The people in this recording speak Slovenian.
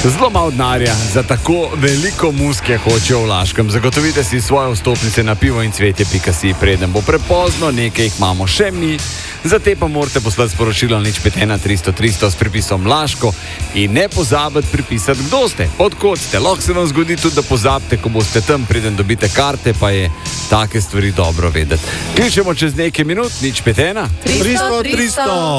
Zelo malo denarja za tako veliko muske hočejo v Laškem. Zagotovite si svoje vstopnice na pivoincvetje.si, preden bo prepozno, nekaj jih imamo še mi. Za te pa morate poslati sporočilo 051 300 300 s pripisom Laško in ne pozabiti pripisati, kdo ste, od kod ste. Lahko se vam zgodi tudi, da pozabite, ko boste tam, preden dobite karte, pa je take stvari dobro vedeti. Kličemo čez nekaj minut, 051 300 300.